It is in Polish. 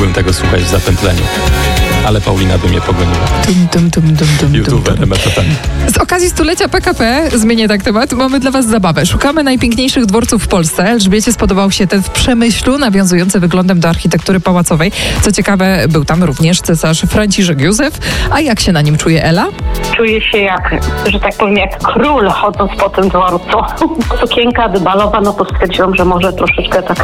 mógłbym tego słuchać w zapętleniu. Ale Paulina by mnie pogoniła. YouTuberem, etatami. Z okazji stulecia PKP, zmienię tak temat, mamy dla was zabawę. Szukamy najpiękniejszych dworców w Polsce. Elżbiecie spodobał się ten w Przemyślu, nawiązujący wyglądem do architektury pałacowej. Co ciekawe, był tam również cesarz Franciszek Józef. A jak się na nim czuje Ela? Czuję się jak, że tak powiem, jak król chodząc po tym dworcu. Sukienka balowa, no to stwierdziłam, że może troszeczkę tak